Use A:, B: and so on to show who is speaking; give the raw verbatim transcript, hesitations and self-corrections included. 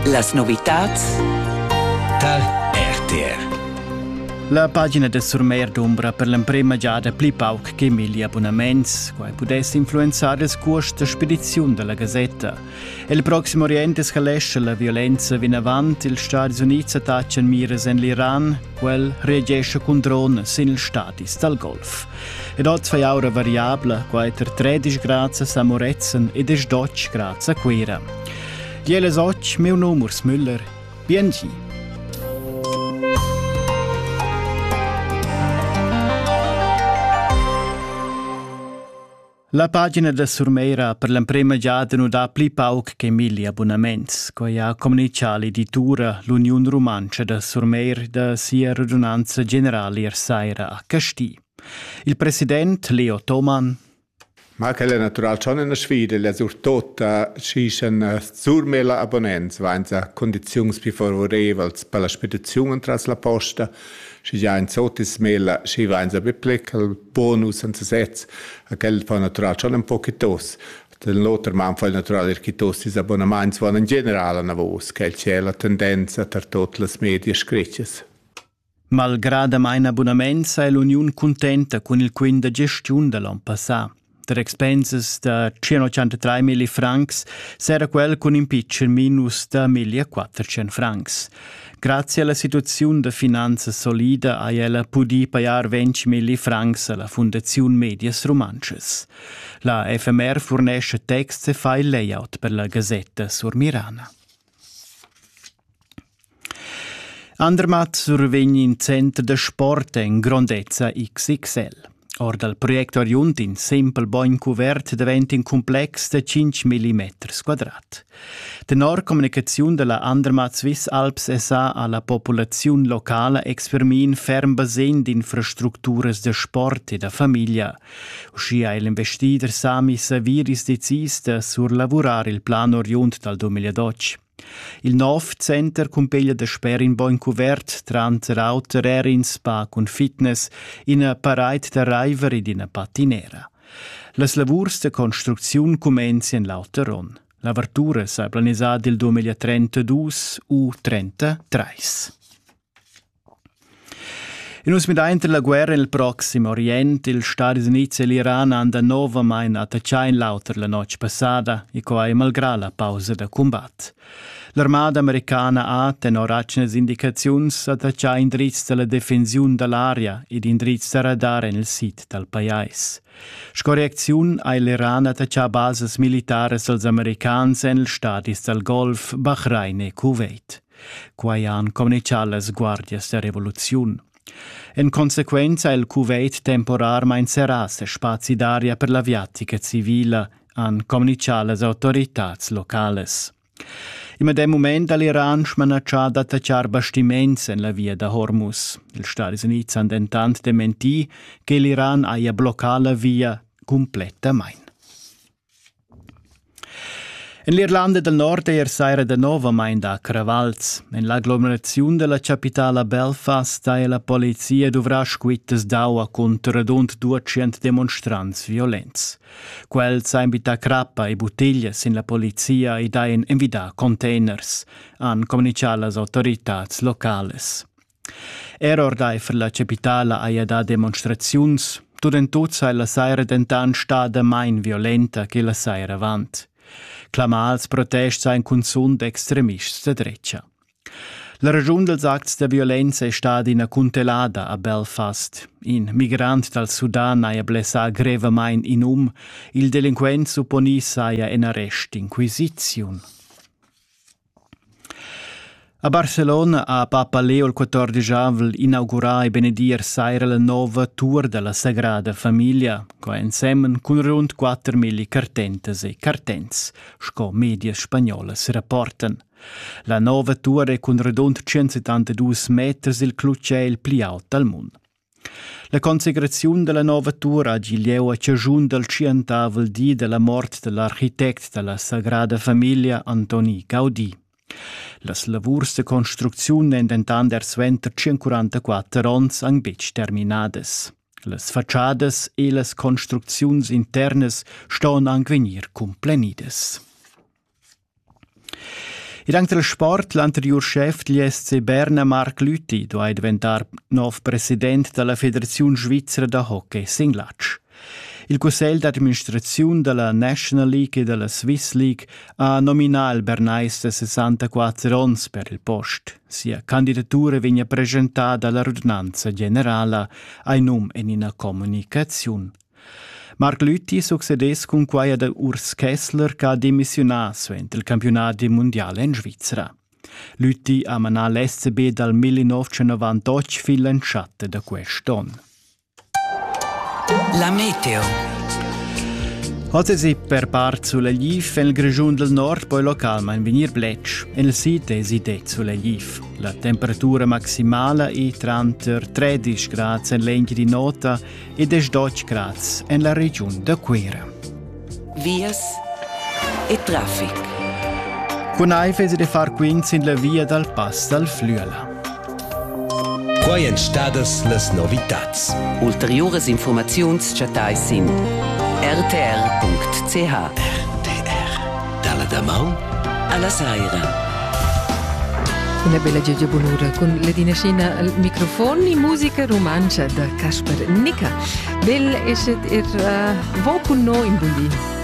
A: Las novitats
B: tal R T R.
C: La pagina de Surmer d'Umbra per l'emprema giada pli pauc che mille abbonaments, quai pudesse influenzare il costo de spedizione della Gazzetta. E il Proximo Oriente scalesce la violenza vin avant, il Stati Uniti attaccian mires en l'Iran, quel reagisce con drone sin il Statis dal Golf. Ed oggi fai aura variabile, quai ter tredici gradi a Moretzen e des dodici gradi a Quera. Gieles oggi, meu numero Müller, B N G. La pagina de Surmeira per l'emprema giada non dà pli pauc che mille abbonaments, coi ha comunicato l'editura l'Unione Romancia de Surmeir da sia radunanza generale ersaira a Castì. Il presidente Leo Thoman.
D: Ma che è naturale schon una sfida, le surtot ci sono surmela abbonaments, vanza condizioni più favorevoli per la spedizione tra la posta. Si già in sotis mela, si vanza beplica il bonus in setz, a quel fa naturale schon un po' chitos. Den loter man fa naturale ir chitos dis abbonaments van in generale na vos, che c'è la tendenza per tutte le medie scricces.
C: Malgrado mein abbonaments è l'Unione contenta con il quin de gestione dell'anno passato. Der expenses de centocinquantatré mille francs sarà quel con un piccolo minus de millequattrocento francs. Grazie alla situazione de finanza solida ha ella pudi pagare venti mille francs alla Fondazione Medias Romanches. La F M R fornisce text e fa il layout per la Gazzetta Surmirana. Andermatt survegni in centro de sport in grandezza X X L. Or dal progetto Oriunt in semple boin cuvert diventa un complex de cinque millimetri quadrati. Tenor comunicazione della Andermatt Swiss Alps S A alla popolazione locale expermin ferm basen di infrastrutture de sport e da famiglia. Usci ha l'investiter Sami Saviris decis de surlavorare il piano Oriunt dal duemiladodici. Il nuovo center compeglia de sper in boin cuvert, trans rauter erin spa con fitness, in a pareit de raiver ed in a patinera. Las lavurs de construzione comenzian l'auteron. L'apertura sa planisada il duemilatrentadue u trentatré. In us midinter la guerra nel Proximo Oriente, il Stati Uniti e l'Iran hanno nuovamente attaccato in lauter la notte passata, e coi malgrado la pausa da combatto. L'armata americana ha, tenor alcune indicazioni, attaccato in drizzo della difensione dell'area ed in drizzo da radar nel sito del paese. Scorreazione ha l'Iran attaccato bases militari als americani nel stati del Golf, Bahrain e Kuwait. Quai han comunicato le guardie della rivoluzione. In conseguenza, il Kuwait temporarmente serrasse spazi d'aria per l'aviatica civile, han comunicato le autorità locali. In medem moment l'Iran smanaccià d'attacciare bastimenti in la via da Hormuz. Gli Stati Uniti hanno intanto dementi che l'Iran aia bloccato la via completamente. In l'Irlanda del Nord è saira de novamente a Cravalz. In l'agglomerazione della capitale Belfast la polizia dovrà squittas d'aua contro rund duecento demonstranti violenti. Quel s'invita crappa e bottiglie sin la polizia e dain invita containers, han comunicato le autorità locali. Error dai per la capitale aia da demonstrazioni, tudentut sai la saira dentan stada main violenta che la saira avant. Clamals protest sein consum d'extremists de dreccia. La ragione dels acts de violenza è stata in acuntelada a Belfast. In migrant dal Sudan aia blessa grevemein in um, il delinquent supponis aia en arrest inquisizione. A Barcelona a Papa Leo il quattordici avril inaugurà e benedir saira la nuova tour della Sagrada Famiglia, co insieme con rund quattromila cartentes e cartens, sco media spagnola si rapportan. La nuova tour è con rund centosettantadue metri il clucciel pli alto al mondo. La consacrazione della nuova tour a Giglio a cagiun del centavil di della morte dell'architect della Sagrada Famiglia Antoni Gaudí. Las lavurs de construzione intentan der sventer centoquarantaquattro ons ang bec terminades. Las facciadas e las construziuns internas ston ang venir complenides. Ed anche del sport, l'anterior chef degli S C Berna, Marc Lüthi, doveva diventare nuovo presidente della Federazione Svizzera da Hockey Singlatsch. Il Consiglio d'amministrazione della National League e della Swiss League ha nominato il Bernais de sessantaquattro ons per il post. Sia candidatura viene presentata all'ordinanza generale ai num e in una comunicazione. Marc Lüthi succedesse con quaia da Urs Kessler che ha dimissionato durante il campionato mondiale in Svizzera. Lüthi ha manato l'S C B dal millenovecentonovantotto fino in chatte da quest'anno.
B: La meteo.
C: Oggi si per parte sulle Glif e nel Grigion del Nord poi localma in venir blecch e nel sud è si sulle Glif. La temperatura maximale è trentatré gradi in legno di nota e dodici gradi nella regione da Quera.
B: Vias e traffic.
C: Con aife si de far quinzi in la via dal Pass dal Flüela.
B: Quai en stadas las novitats.
A: Ulteriores informaziuns chatai sin r t r punct c h.
B: R T R. Dalla Damau
A: alla Saira.
E: Una bella Giorgia Bonura con le dinascina al microfoni, musica romancia da Kasper Nicka. Bel eset er uh, vo con noi in Bulli.